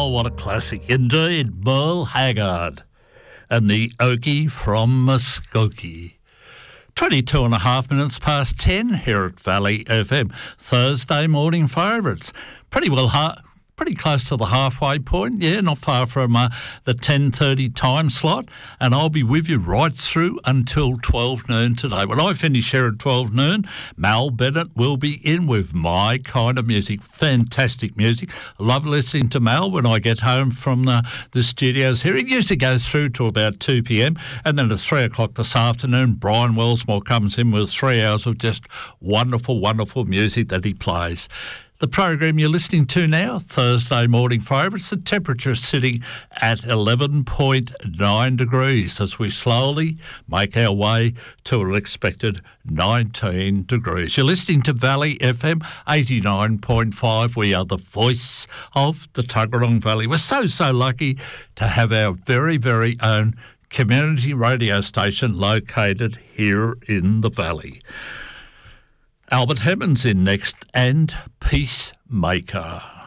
Oh, what a classic indeed. Merle Haggard and the Okie from Muskogee. 22 and a half minutes past 10 here at Valley FM. Thursday morning favourites. Pretty close to the halfway point, not far from the 10:30 time slot, and I'll be with you right through until 12 noon today. When I finish here at 12 noon, Mal Bennett will be in with My Kind of Music. Fantastic music. I love listening to Mal when I get home from the studios here. It used to go through to about 2 p.m, and then at 3 o'clock this afternoon, Brian Wellsmore comes in with 3 hours of just wonderful, wonderful music that he plays. The program you're listening to now, Thursday morning favourites, the temperature sitting at 11.9 degrees as we slowly make our way to an expected 19 degrees. You're listening to Valley FM 89.5. We are the voice of the Tuggeranong Valley. We're so lucky to have our very, very own community radio station located here in the Valley. Albert Hammond's in next and Peacemaker.